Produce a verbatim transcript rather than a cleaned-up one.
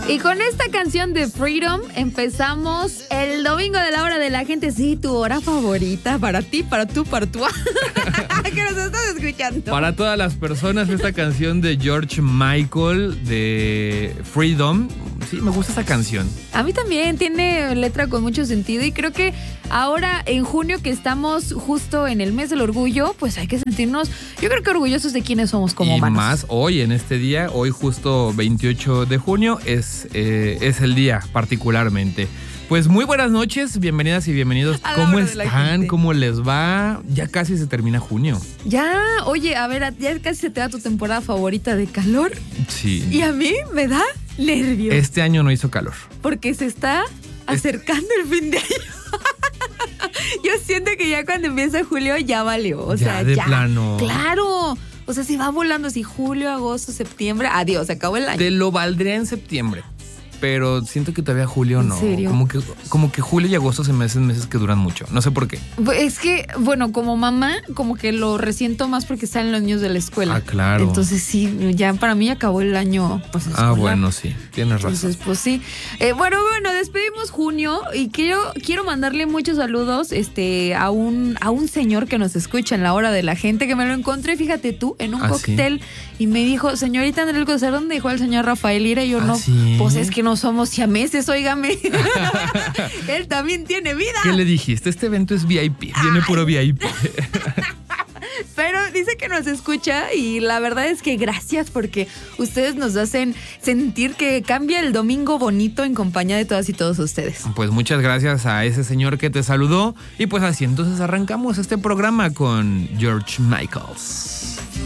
Y con esta canción de Freedom empezamos el domingo de la hora de la gente. Sí, tu hora favorita para ti, para tú, para tú. Que nos estás escuchando. Para todas las personas, esta canción de George Michael de Freedom. Sí, me gusta esta canción. A mí también, tiene letra con mucho sentido y creo que ahora en junio que estamos justo en el mes del orgullo, pues hay que sentirnos, yo creo que orgullosos de quienes somos como y humanos. Más hoy, en este día, hoy justo veintiocho de junio, es, eh, es el día particularmente. Pues muy buenas noches, bienvenidas y bienvenidos. ¿Cómo están? ¿Cómo les va? Ya casi se termina junio. Ya, oye, a ver, ya casi se te da tu temporada favorita de calor. Sí. Y a mí me da nervios. Este año no hizo calor. Porque se está acercando el fin de año. Yo siento que ya cuando empieza julio ya valió. O ya, sea, de ya. plano. Claro. O sea, si va volando así julio, agosto, septiembre, adiós, se acabó el año. Te lo valdría en septiembre. Pero siento que todavía julio no. ¿En serio? Como que, como que julio y agosto se me hacen meses que duran mucho. No sé por qué. Es que, bueno, como mamá, como que lo resiento más porque salen los niños de la escuela. Ah, claro. Entonces sí, ya para mí acabó el año. Pues, ah, bueno, sí. Tienes razón. Entonces, pues sí. Eh, bueno, bueno, despedimos junio y quiero, quiero mandarle muchos saludos este, a, un, a un señor que nos escucha en la hora de la gente, que me lo encontré, fíjate tú, en un ¿Ah, cóctel y me dijo, señorita Andrés Coser, ¿dónde dijo el señor Rafael Lira? Y yo, ¿Ah, no, sí? pues es que no somos siameses, óigame. Él también tiene vida. ¿Qué le dijiste? Este evento es V I P, viene Ay. puro V I P. Pero dice que nos escucha y la verdad es que gracias porque ustedes nos hacen sentir que cambia el domingo bonito en compañía de todas y todos ustedes. Pues muchas gracias a ese señor que te saludó y pues así entonces arrancamos este programa con George Michael.